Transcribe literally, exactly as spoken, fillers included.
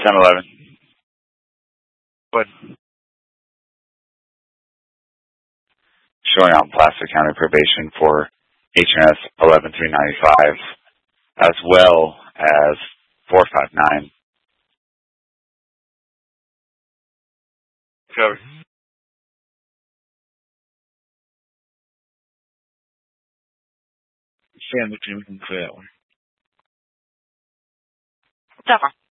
ten eleven. What? Showing on Placer County probation for H R S eleven three ninety-five, as well as four five nine. Cover. Sam, what do you mean for that one? Cover.